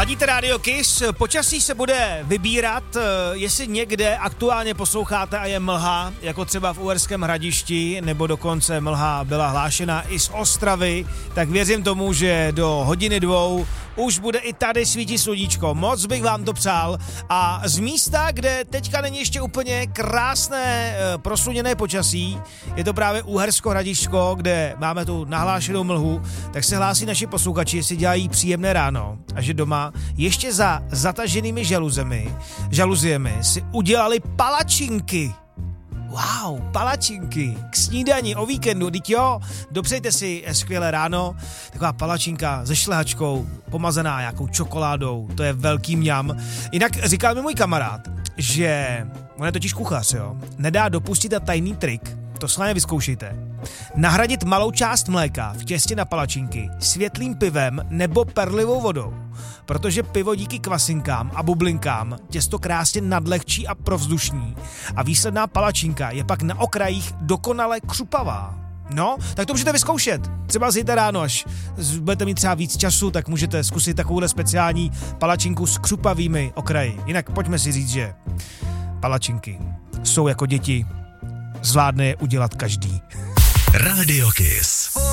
Ladíte Radio Kiss, počasí se bude vybírat, jestli někde aktuálně posloucháte a je mlha, jako třeba v Uherském Hradišti, nebo dokonce mlha byla hlášena i z Ostravy, tak věřím tomu, že do hodiny 2 už bude i tady svítit sluníčko. Moc bych vám to přál. A z místa, kde teďka není ještě úplně krásné prosluněné počasí, je to právě Uhersko Hradišťko, kde máme tu nahlášenou mlhu, tak se hlásí naši posluchači, jestli dělají příjemné ráno a že doma ještě za zataženými žaluziemi si udělali palačinky. Wow, palačinky k snídani o víkendu, teď jo, dopřejte si skvělé ráno, taková palačinka se šlehačkou, pomazaná nějakou čokoládou, to je velký mňam. Jinak říkal mi můj kamarád, že on je totiž kuchař, jo, nedá dopustit a tajný trik, to sláně vyzkoušejte. Nahradit malou část mléka v těstě na palačinky světlým pivem nebo perlivou vodou, protože pivo díky kvasinkám a bublinkám těsto krásně nadlehčí a provzdušní a výsledná palačinka je pak na okrajích dokonale křupavá. No, tak to můžete vyzkoušet. Třeba zítra ráno, až budete mít třeba víc času, tak můžete zkusit takovouhle speciální palačinku s křupavými okraji. Jinak pojďme si říct, že palačinky jsou jako děti, zvládne je udělat každý. Radio Kiss.